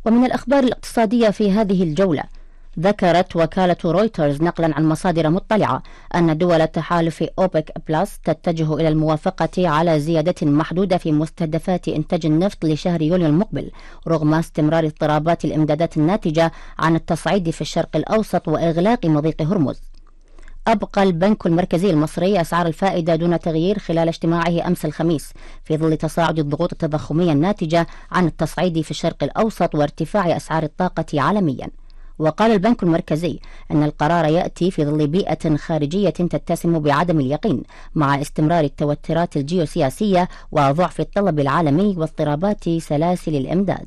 ومن الأخبار الاقتصادية في هذه الجولة، ذكرت وكالة رويترز نقلا عن مصادر مطلعة أن دول تحالف أوبك بلس تتجه إلى الموافقة على زيادة محدودة في مستهدفات إنتاج النفط لشهر يوليو المقبل، رغم استمرار اضطرابات الإمدادات الناتجة عن التصعيد في الشرق الأوسط وإغلاق مضيق هرمز. أبقى البنك المركزي المصري أسعار الفائدة دون تغيير خلال اجتماعه أمس الخميس، في ظل تصاعد الضغوط التضخمية الناتجة عن التصعيد في الشرق الأوسط وارتفاع أسعار الطاقة عالميا. وقال البنك المركزي أن القرار يأتي في ظل بيئة خارجية تتسم بعدم اليقين، مع استمرار التوترات الجيوسياسية وضعف الطلب العالمي واضطرابات سلاسل الإمداد.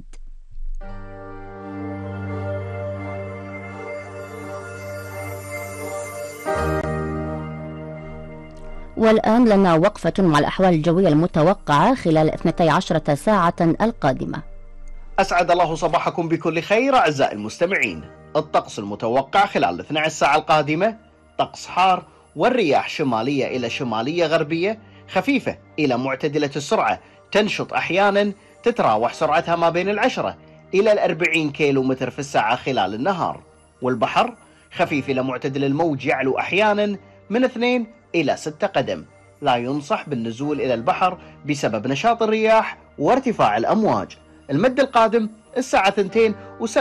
والآن لنا وقفة مع الأحوال الجوية المتوقعة خلال 12 ساعة القادمة. أسعد الله صباحكم بكل خير أعزائي المستمعين. الطقس المتوقع خلال 12 ساعة القادمة: طقس حار والرياح شمالية إلى شمالية غربية خفيفة إلى معتدلة السرعة، تنشط أحيانا، تتراوح سرعتها ما بين 10 إلى 40 كيلو متر في الساعة خلال النهار. والبحر خفيف إلى معتدل الموج، يعلو أحيانا من 2 إلى 6 قدم. لا ينصح بالنزول إلى البحر بسبب نشاط الرياح وارتفاع الأمواج. المد القادم الساعة 2:07